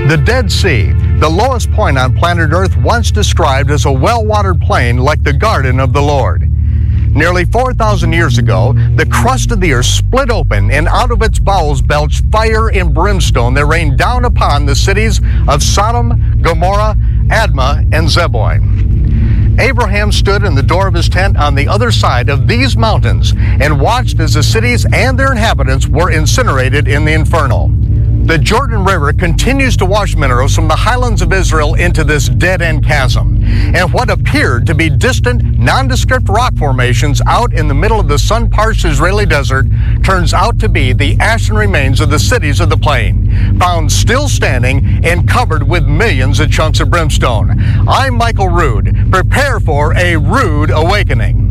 The Dead Sea, the lowest point on planet Earth, once described as a well-watered plain like the garden of the Lord. Nearly 4,000 years ago, the crust of the earth split open, and out of its bowels belched fire and brimstone that rained down upon the cities of Sodom, Gomorrah, Admah, and Zeboim. Abraham stood in the door of his tent on the other side of these mountains and watched as the cities and their inhabitants were incinerated in the inferno. The Jordan River continues to wash minerals from the highlands of Israel into this dead-end chasm. And what appeared to be distant, nondescript rock formations out in the middle of the sun-parched Israeli desert turns out to be the ashen remains of the cities of the plain, found still standing and covered with millions of chunks of brimstone. I'm Michael Rood. Prepare for a rude awakening.